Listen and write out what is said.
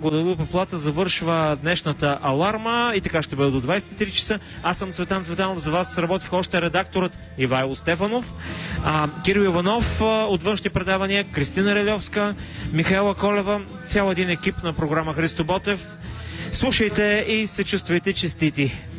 Гваделупе Плата завършва днешната аларма и така ще бъде до 23 часа. Аз съм Цветан Цветанов, за вас работих още редакторът Ивайло Стефанов, Кирил Иванов от външни предавания, Кристина Релевска, Михаела Колева, цял един екип на програма Христо Ботев. Слушайте и се чувствайте честити.